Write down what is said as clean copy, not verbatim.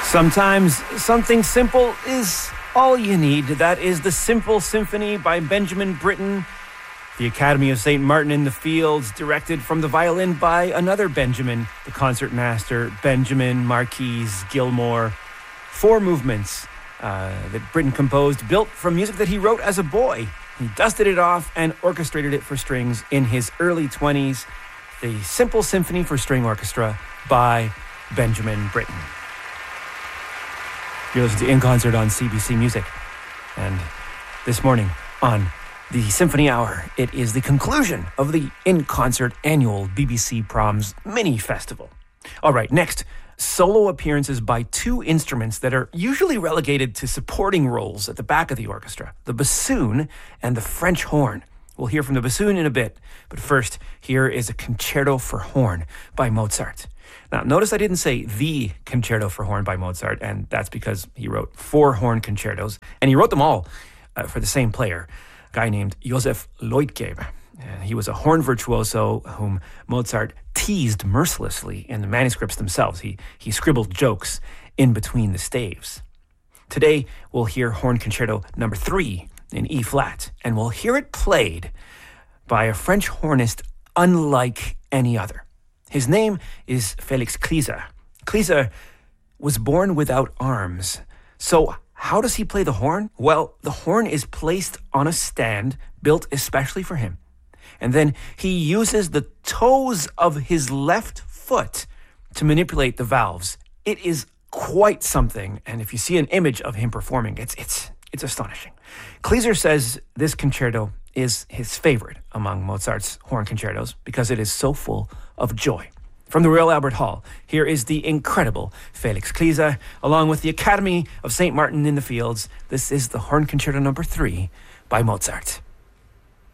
Sometimes something simple is all you need. That is the Simple Symphony by Benjamin Britten. The Academy of St. Martin in the Fields, directed from the violin by another Benjamin, the concertmaster Benjamin Marquise Gilmore. 4 movements that Britten composed, built from music that he wrote as a boy. He dusted it off and orchestrated it for strings in his early 20s. The Simple Symphony for String Orchestra by Benjamin Britten. You're listening to In Concert on CBC Music. And this morning on the Symphony Hour, it is the conclusion of the In Concert annual BBC Proms mini festival. All right, next, solo appearances by 2 instruments that are usually relegated to supporting roles at the back of the orchestra, the bassoon and the French horn. We'll hear from the bassoon in a bit, but first, here is a concerto for horn by Mozart. Now, notice I didn't say the concerto for horn by Mozart, and that's because he wrote 4 horn concertos, and he wrote them all for the same player, a guy named Joseph Leutgeb. He was a horn virtuoso whom Mozart teased mercilessly in the manuscripts themselves. He scribbled jokes in between the staves. Today, we'll hear Horn Concerto number 3 in E-flat, and we'll hear it played by a French hornist unlike any other. His name is Félix Kliser. Kliser was born without arms. So how does he play the horn? Well, the horn is placed on a stand built especially for him. And then he uses the toes of his left foot to manipulate the valves. It is quite something. And if you see an image of him performing, it's astonishing. Kliser says this concerto is his favorite among Mozart's horn concertos because it is so full of joy. From the Royal Albert Hall, here is the incredible Félix Kliser, along with the Academy of St. Martin in the Fields. This is the Horn Concerto number 3 by Mozart.